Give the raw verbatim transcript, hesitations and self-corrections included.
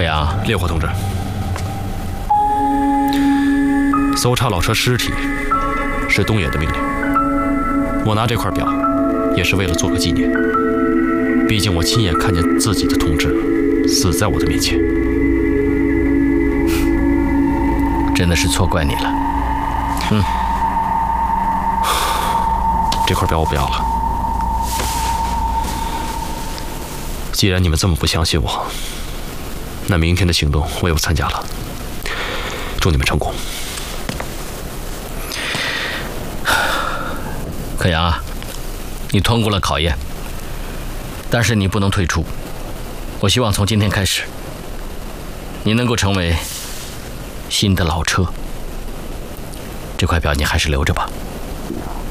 可阳， 烈火同志，搜查老车尸体是东野的命令，我拿这块表也是为了做个纪念。毕竟我亲眼看见自己的同志死在我的面前。 真的是错怪你了。嗯， 这块表我不要了。既然你们这么不相信我，那明天的行动我也不参加了。祝你们成功。 可阳啊，你通过了考验，但是你不能退出。我希望从今天开始，你能够成为新的老车。这块表你还是留着吧。